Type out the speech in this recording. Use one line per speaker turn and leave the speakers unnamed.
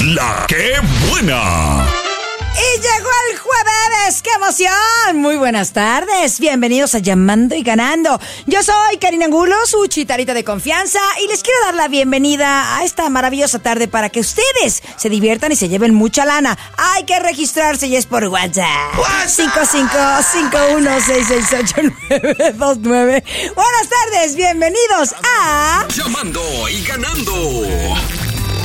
La ¡Qué buena!
Y llegó el jueves, ¡qué emoción! Muy buenas tardes, bienvenidos a Llamando y Ganando. Yo soy Karina Angulo, su chitarita de confianza, y les quiero dar la bienvenida a esta maravillosa tarde para que ustedes se diviertan y se lleven mucha lana. Hay que registrarse y es por WhatsApp. 5551668929. Buenas tardes, bienvenidos a
Llamando y Ganando.